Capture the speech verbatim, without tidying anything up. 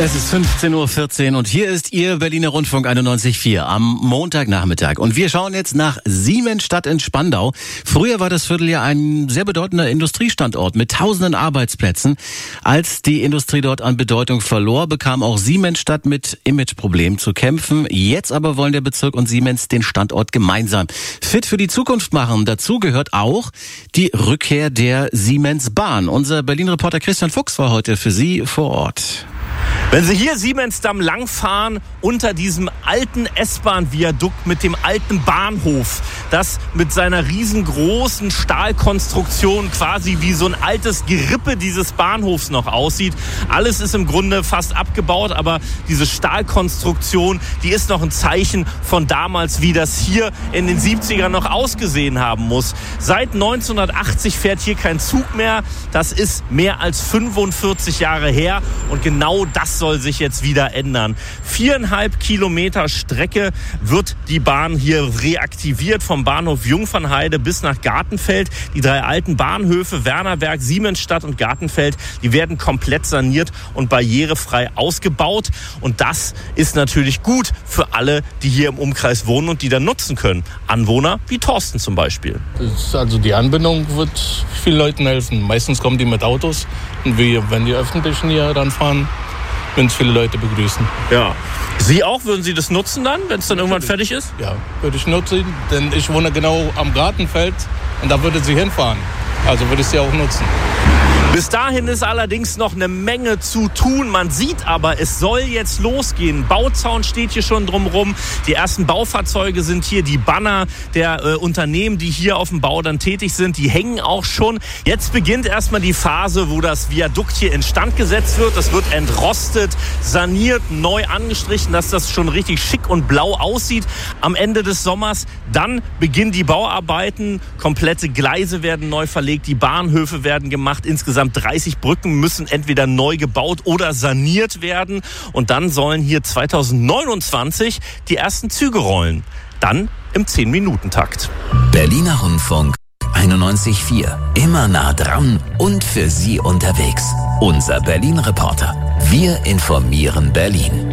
Es ist fünfzehn Uhr vierzehn und hier ist Ihr Berliner Rundfunk einundneunzig Komma vier am Montagnachmittag. Und wir schauen jetzt nach Siemensstadt in Spandau. Früher war das Viertel ja ein sehr bedeutender Industriestandort mit tausenden Arbeitsplätzen. Als die Industrie dort an Bedeutung verlor, bekam auch Siemensstadt mit Imageproblemen zu kämpfen. Jetzt aber wollen der Bezirk und Siemens den Standort gemeinsam fit für die Zukunft machen. Dazu gehört auch die Rückkehr der Siemens-Bahn. Unser Berlin-Reporter Christian Fuchs war heute für Sie vor Ort. Wenn Sie hier Siemensdamm langfahren, unter diesem alten S-Bahn-Viadukt mit dem alten Bahnhof, das mit seiner riesengroßen Stahlkonstruktion quasi wie so ein altes Gerippe dieses Bahnhofs noch aussieht. Alles ist im Grunde fast abgebaut, aber diese Stahlkonstruktion, die ist noch ein Zeichen von damals, wie das hier in den siebzigern noch ausgesehen haben muss. Seit neunzehnhundertachtzig fährt hier kein Zug mehr. Das ist mehr als fünfundvierzig Jahre her und genau das soll sich jetzt wieder ändern. Viereinhalb Kilometer Strecke wird die Bahn hier reaktiviert, vom Bahnhof Jungfernheide bis nach Gartenfeld. Die drei alten Bahnhöfe Wernerberg, Siemensstadt und Gartenfeld, die werden komplett saniert und barrierefrei ausgebaut. Und das ist natürlich gut für alle, die hier im Umkreis wohnen und die dann nutzen können. Anwohner wie Thorsten zum Beispiel. Also die Anbindung wird vielen Leuten helfen. Meistens kommen die mit Autos und wir, wenn die Öffentlichen hier dann fahren, wenn es viele Leute begrüßen. Ja. Sie auch? Würden Sie das nutzen dann, wenn es dann irgendwann fertig ist? Ja, würde ich nutzen, denn ich wohne genau am Gartenfeld und da würde sie hinfahren. Also würde ich sie auch nutzen. Bis dahin ist allerdings noch eine Menge zu tun. Man sieht aber, es soll jetzt losgehen. Bauzaun steht hier schon drumherum. Die ersten Baufahrzeuge sind hier. Die Banner der äh, Unternehmen, die hier auf dem Bau dann tätig sind, die hängen auch schon. Jetzt beginnt erstmal die Phase, wo das Viadukt hier instand gesetzt wird. Das wird entrostet, saniert, neu angestrichen, dass das schon richtig schick und blau aussieht am Ende des Sommers. Dann beginnen die Bauarbeiten. Komplette Gleise werden neu verlegt. Die Bahnhöfe werden gemacht. Insgesamt dreißig Brücken müssen entweder neu gebaut oder saniert werden. Und dann sollen hier zweitausendneunundzwanzig die ersten Züge rollen. Dann im zehn-Minuten-Takt. Berliner Rundfunk einundneunzig Komma vier. Immer nah dran und für Sie unterwegs. Unser Berlin-Reporter. Wir informieren Berlin.